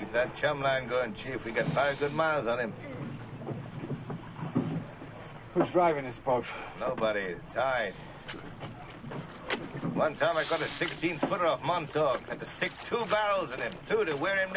Keep that chum line going, Chief. We got 5 good miles on him. Who's driving this boat? Nobody. Tide. One time I got a 16-footer off Montauk. Had to stick 2 barrels in him, 2 to wear him down.